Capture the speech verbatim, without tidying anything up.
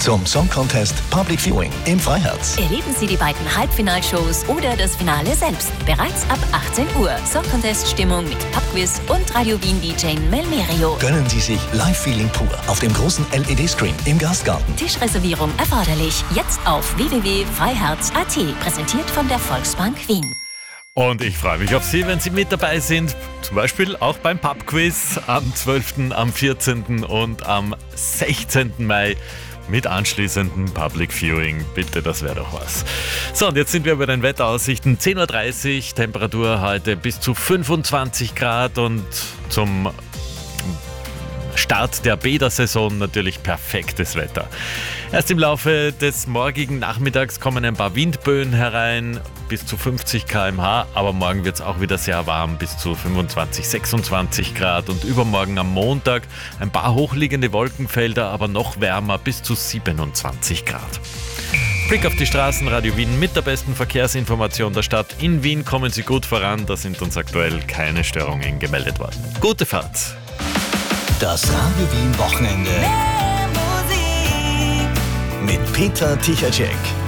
zum Song Contest Public Viewing im Freiherz. Erleben Sie die beiden Halbfinalshows oder das Finale selbst. Bereits ab achtzehn Uhr. Song Contest Stimmung mit Pubquiz und Radio Wien D J Melmerio. Gönnen Sie sich Live-Feeling pur auf dem großen L E D-Screen im Gastgarten. Tischreservierung erforderlich. Jetzt auf w w w punkt freiherz punkt a t. Präsentiert von der Volksbank Wien. Und ich freue mich auf Sie, wenn Sie mit dabei sind. Zum Beispiel auch beim Pubquiz am zwölften, am vierzehnten und am sechzehnten Mai mit anschließendem Public Viewing. Bitte, das wäre doch was. So, und jetzt sind wir bei den Wetteraussichten. zehn Uhr dreißig, Temperatur heute bis zu fünfundzwanzig Grad und zum Start der Bädersaison natürlich perfektes Wetter. Erst im Laufe des morgigen Nachmittags kommen ein paar Windböen herein, bis zu fünfzig Kilometer pro Stunde, aber morgen wird es auch wieder sehr warm, bis zu fünfundzwanzig, sechsundzwanzig Grad und übermorgen am Montag ein paar hochliegende Wolkenfelder, aber noch wärmer, bis zu siebenundzwanzig Grad. Blick auf die Straßen, Radio Wien mit der besten Verkehrsinformation der Stadt. In Wien kommen Sie gut voran, da sind uns aktuell keine Störungen gemeldet worden. Gute Fahrt! Das Radio Wien Wochenende mit Peter Tichacek.